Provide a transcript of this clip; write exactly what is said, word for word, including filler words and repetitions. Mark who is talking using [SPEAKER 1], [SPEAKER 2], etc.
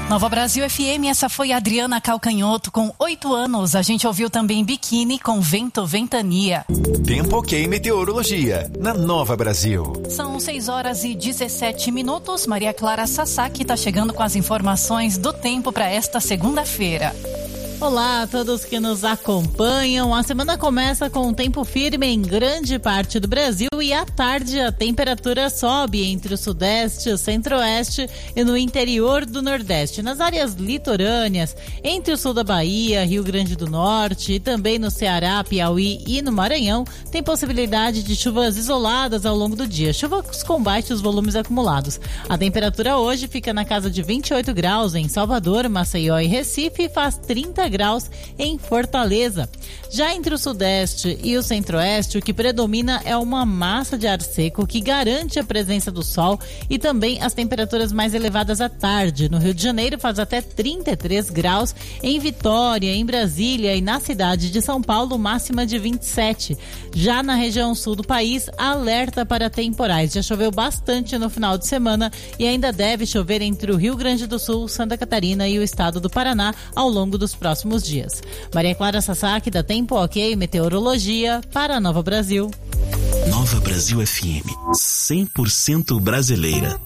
[SPEAKER 1] Nova Brasil F M, essa foi a Adriana Calcanhoto com oito anos. A gente ouviu também Biquíni com Vento Ventania.
[SPEAKER 2] Tempo Ok Meteorologia, na Nova Brasil.
[SPEAKER 1] São seis horas e dezessete minutos. Maria Clara Sasaki está chegando com as informações do tempo para esta segunda-feira.
[SPEAKER 3] Olá a todos que nos acompanham. A semana começa com um tempo firme em grande parte do Brasil e à tarde a temperatura sobe entre o sudeste, o centro-oeste e no interior do nordeste. Nas áreas litorâneas, entre o sul da Bahia, Rio Grande do Norte e também no Ceará, Piauí e no Maranhão, tem possibilidade de chuvas isoladas ao longo do dia. Chuvas com baixos volumes acumulados. A temperatura hoje fica na casa de vinte e oito graus em Salvador, Maceió e Recife e faz trinta graus em Fortaleza. Já entre o sudeste e o centro-oeste, o que predomina é uma massa de ar seco que garante a presença do sol e também as temperaturas mais elevadas à tarde. No Rio de Janeiro faz até trinta e três graus, em Vitória, em Brasília e na cidade de São Paulo, máxima de vinte e sete. Já na região sul do país, alerta para temporais. Já choveu bastante no final de semana e ainda deve chover entre o Rio Grande do Sul, Santa Catarina e o estado do Paraná ao longo dos próximos próximos dias. Maria Clara Sasaki, da Tempo Ok Meteorologia, para a Nova Brasil.
[SPEAKER 4] Nova Brasil F M, cem por cento brasileira.